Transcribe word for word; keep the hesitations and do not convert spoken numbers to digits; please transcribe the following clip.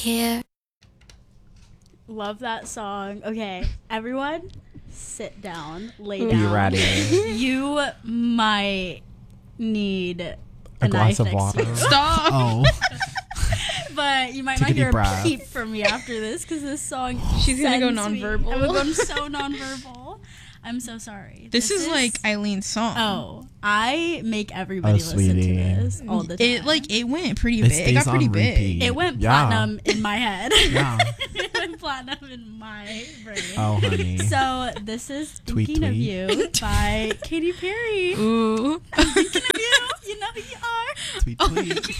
Here. Love that song. Okay, everyone, sit down, lay Be down. ready. You might need a, A glass knife of next water. to you. Stop. Oh. But you might Take not a deep hear a breath. peep from me after this because this song. She's gonna go sends me- nonverbal. I'm going so nonverbal. I'm so sorry. This, is, like Eileen's song. Oh, I make everybody Oh, listen sweetie. to this all the time. It like it went pretty It big. It got stays pretty on big. repeat. It went Yeah. platinum in my head. Yeah. It went platinum in my brain. Oh, honey. So this is Tweet, Thinking of tweet. You by Katy Perry. Ooh. I'm thinking of you. You know who you are. Tweet, tweet.